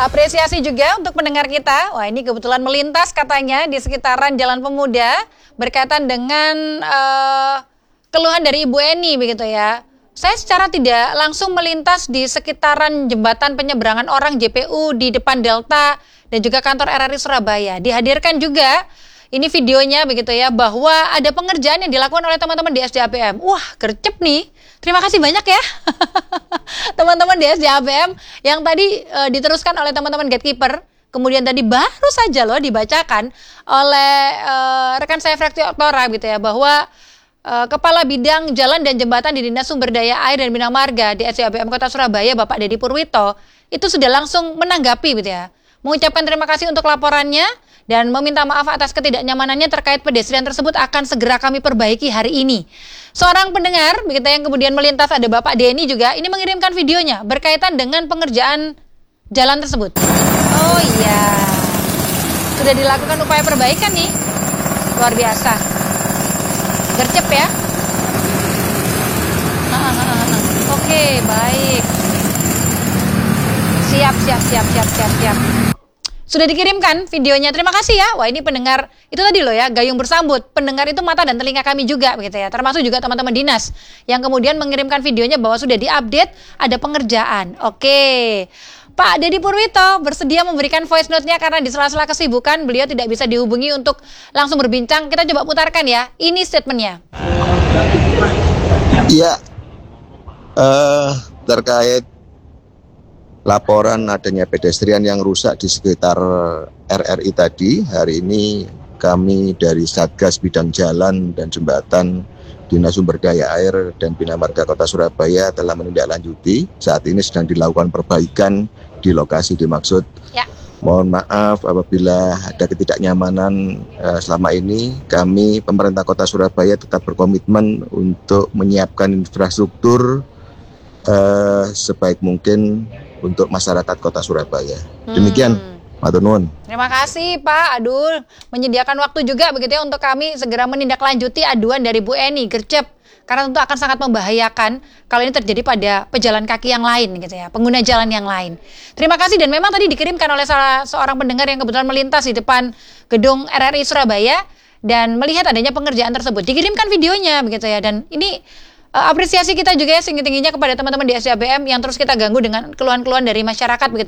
Apresiasi juga untuk pendengar kita. Wah, ini kebetulan melintas katanya di sekitaran Jalan Pemuda berkaitan dengan keluhan dari Ibu Eni begitu ya. Saya secara tidak langsung melintas di sekitaran jembatan penyeberangan orang JPU di depan Delta dan juga kantor RRI Surabaya. Dihadirkan juga ini videonya begitu ya, bahwa ada pengerjaan yang dilakukan oleh teman-teman di SDAPM. Wah, gercep nih. Terima kasih banyak ya teman-teman di SDAPM yang tadi diteruskan oleh teman-teman gatekeeper. Kemudian tadi baru saja loh dibacakan oleh rekan saya Frekti Oktora gitu ya, bahwa Kepala Bidang Jalan dan Jembatan di Dinas Sumber Daya Air dan Bina Marga di SDAPM Kota Surabaya, Bapak Dedi Purwito, itu sudah langsung menanggapi gitu ya. Mengucapkan terima kasih untuk laporannya dan meminta maaf atas ketidaknyamanannya terkait pedestrian tersebut akan segera kami perbaiki hari ini. Seorang pendengar begitu yang kemudian melintas, ada Bapak Denny juga, ini mengirimkan videonya berkaitan dengan pengerjaan jalan tersebut. Oh iya, sudah dilakukan upaya perbaikan nih, luar biasa. Gercep ya. Oke, baik. Siap. Sudah dikirimkan videonya. Terima kasih ya. Wah, ini pendengar itu tadi loh ya, gayung bersambut. Pendengar itu mata dan telinga kami juga begitu ya. Termasuk juga teman-teman dinas yang kemudian mengirimkan videonya bahwa sudah diupdate ada pengerjaan. Oke. Pak Dedi Purwito bersedia memberikan voice note-nya karena di sela-sela kesibukan beliau tidak bisa dihubungi untuk langsung berbincang. Kita coba putarkan ya. Ini statement-nya. Iya. Terkait laporan adanya pedestrian yang rusak di sekitar RRI tadi, hari ini kami dari Satgas Bidang Jalan dan Jembatan Dinas Sumber Daya Air dan Bina Marga Kota Surabaya telah menindaklanjuti. Saat ini sedang dilakukan perbaikan di lokasi dimaksud. Ya. Mohon maaf apabila ada ketidaknyamanan selama ini. Kami pemerintah Kota Surabaya tetap berkomitmen untuk menyiapkan infrastruktur sebaik mungkin untuk masyarakat Kota Surabaya. Demikian, matur nuwun. Terima kasih Pak Adul, menyediakan waktu juga begitu ya untuk kami segera menindaklanjuti aduan dari Bu Eni gercep, karena tentu akan sangat membahayakan kalau ini terjadi pada pejalan kaki yang lain gitu ya, pengguna jalan yang lain. Terima kasih, dan memang tadi dikirimkan oleh salah seorang pendengar yang kebetulan melintas di depan gedung RRI Surabaya dan melihat adanya pengerjaan tersebut. Dikirimkan videonya begitu ya, dan ini apresiasi kita juga ya setinggi-tingginya kepada teman-teman di SDAPM yang terus kita ganggu dengan keluhan-keluhan dari masyarakat begitu.